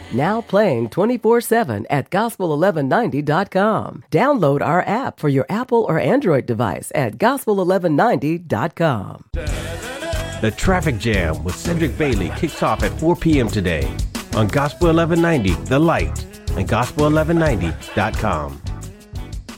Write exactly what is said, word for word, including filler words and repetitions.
Now playing twenty-four seven at gospel eleven ninety dot com. Download our app for your Apple or Android device at gospel eleven ninety dot com. The Traffic Jam with Cedric Bailey kicks off at four p.m. today on Gospel eleven ninety, The Light, and gospel eleven ninety dot com.